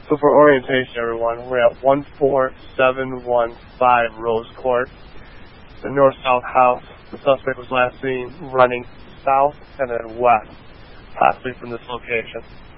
So for orientation, everyone, we're at 14715 Rose Court, the north-south house. The suspect was last seen running south and then west, possibly from this location.